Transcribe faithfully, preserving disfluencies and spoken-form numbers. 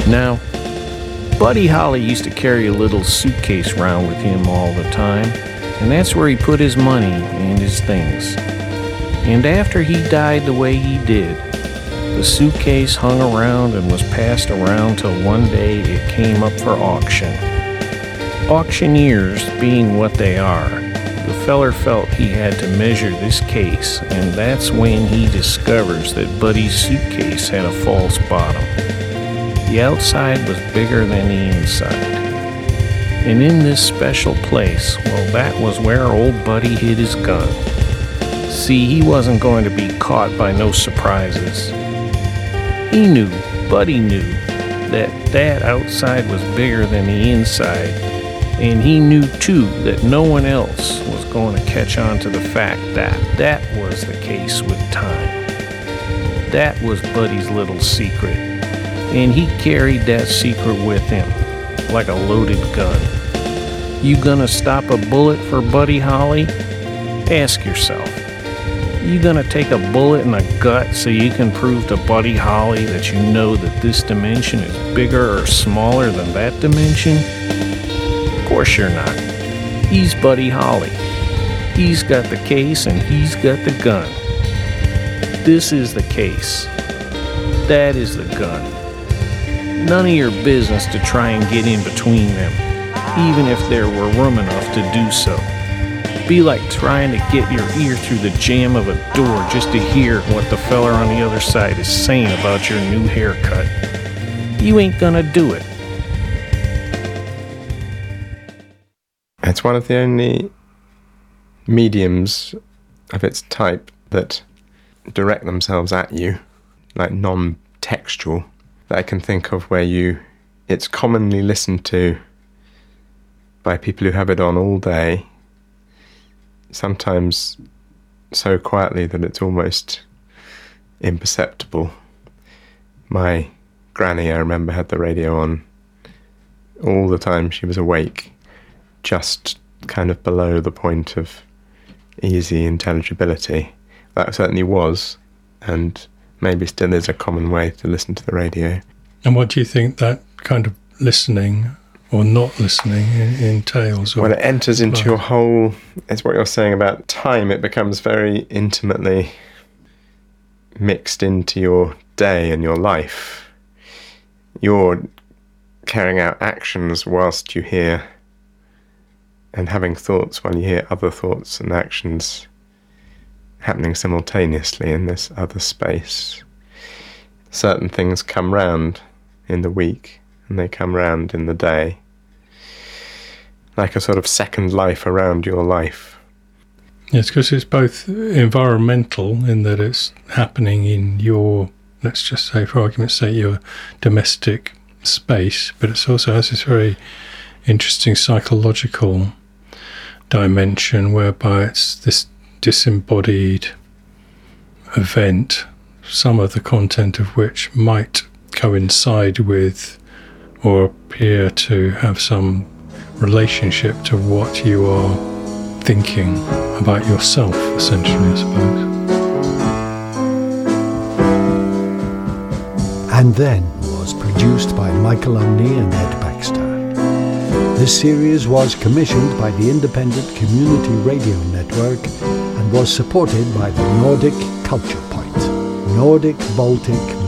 Now, Buddy Holly used to carry a little suitcase round with him all the time, and that's where he put his money and his things. And after he died the way he did, the suitcase hung around and was passed around till one day it came up for auction. Auctioneers being what they are, the feller felt he had to measure this case, and that's when he discovers that Buddy's suitcase had a false bottom. The outside was bigger than the inside. And in this special place, well, that was where old Buddy hid his gun. See, he wasn't going to be caught by no surprises. He knew, Buddy knew, that that outside was bigger than the inside, and he knew too that no one else was going to catch on to the fact that that was the case with time. That was Buddy's little secret, and he carried that secret with him like a loaded gun. You gonna stop a bullet for Buddy Holly? Ask yourself. You gonna take a bullet in the gut so you can prove to Buddy Holly that you know that this dimension is bigger or smaller than that dimension? Of course you're not. He's Buddy Holly. He's got the case and he's got the gun. This is the case. That is the gun. None of your business to try and get in between them, even if there were room enough to do so. Be like trying to get your ear through the jamb of a door just to hear what the feller on the other side is saying about your new haircut. You ain't gonna do it. It's one of the only mediums of its type that direct themselves at you, like non-textual, that I can think of, where you, it's commonly listened to by people who have it on all day, sometimes so quietly that it's almost imperceptible. My granny, I remember, had the radio on all the time she was awake, just kind of below the point of easy intelligibility. That certainly was, and maybe still is, a common way to listen to the radio. And what do you think that kind of listening or not listening entails? Or when it enters into your whole, it's what you're saying about time, it becomes very intimately mixed into your day and your life. You're carrying out actions whilst you hear, and having thoughts while you hear other thoughts and actions happening simultaneously in this other space. Certain things come round in the week, and they come round in the day, like a sort of second life around your life. Yes, because it's both environmental in that it's happening in your, let's just say, for argument's sake, your domestic space, but it also has this very interesting psychological dimension whereby it's this disembodied event, some of the content of which might coincide with or appear to have some relationship to what you are thinking about yourself, essentially, I suppose. And Then was produced by Michael Omney and Ed Baxter. This series was commissioned by the Independent Community Radio Network and was supported by the Nordic Culture Point, Nordic Baltic